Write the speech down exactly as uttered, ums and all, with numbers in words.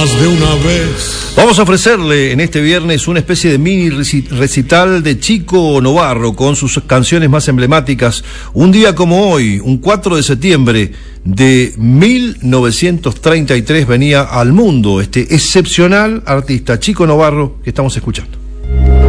más de una vez. Vamos a ofrecerle en este viernes una especie de mini recital de Chico Novarro con sus canciones más emblemáticas. Un día como hoy, un cuatro de septiembre de mil novecientos treinta y tres, venía al mundo este excepcional artista Chico Novarro que estamos escuchando.